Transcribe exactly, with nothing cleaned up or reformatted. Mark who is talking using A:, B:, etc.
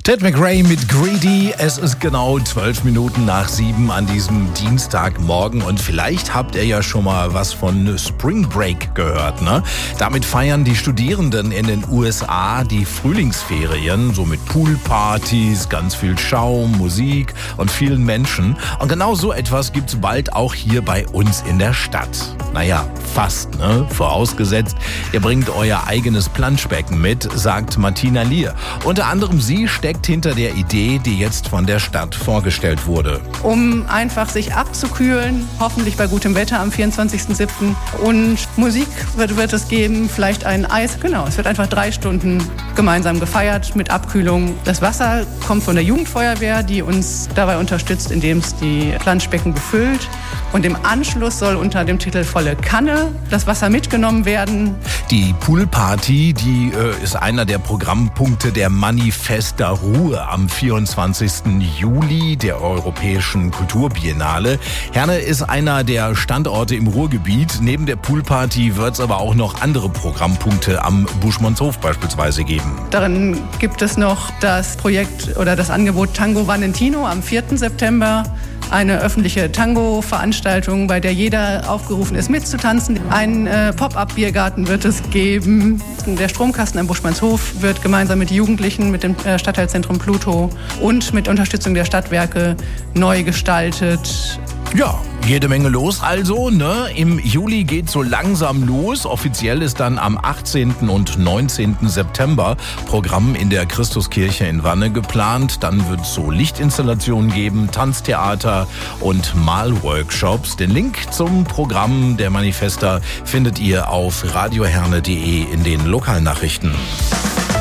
A: Ted McRae mit Greedy. Es ist genau zwölf Minuten nach sieben an diesem Dienstagmorgen und vielleicht habt ihr ja schon mal was von Spring Break gehört, ne? Damit feiern die Studierenden in den U S A die Frühlingsferien, so mit Poolpartys, ganz viel Schaum, Musik und vielen Menschen. Und genau so etwas gibt's bald auch hier bei uns in der Stadt. Naja, fast, ne? Vorausgesetzt, ihr bringt euer eigenes Planschbecken mit, sagt Martina Lier. Unter anderem sie steckt hinter der Idee, die jetzt von der Stadt vorgestellt wurde.
B: Um einfach sich abzukühlen, hoffentlich bei gutem Wetter am vierundzwanzigsten siebten Und Musik wird, wird es geben, vielleicht ein Eis. Genau, es wird einfach drei Stunden gemeinsam gefeiert mit Abkühlung. Das Wasser kommt von der Jugendfeuerwehr, die uns dabei unterstützt, indem es die Planschbecken befüllt. Und im Anschluss soll unter dem Titel Volle Kanne das Wasser mitgenommen werden.
A: Die Poolparty, die äh, ist einer der Programmpunkte der Manifesta Ruhe am vierundzwanzigsten Juli der Europäischen Kulturbiennale. Herne ist einer der Standorte im Ruhrgebiet. Neben der Poolparty wird es aber auch noch andere Programmpunkte am Buschmannshof beispielsweise geben.
B: Darin gibt es noch das Projekt oder das Angebot Tango Valentino am vierten September. Eine öffentliche Tango-Veranstaltung, bei der jeder aufgerufen ist, mitzutanzen. Ein äh, Pop-up-Biergarten wird es geben. Der Stromkasten am Buschmannshof wird gemeinsam mit Jugendlichen, mit dem äh, Stadtteilzentrum Pluto und mit Unterstützung der Stadtwerke neu gestaltet.
A: Ja, jede Menge los also, ne? Im Juli geht's so langsam los. Offiziell ist dann am achtzehnten und neunzehnten September Programm in der Christuskirche in Wanne geplant. Dann wird es so Lichtinstallationen geben, Tanztheater und Malworkshops. Den Link zum Programm der Manifesta findet ihr auf radioherne punkt de in den Lokalnachrichten.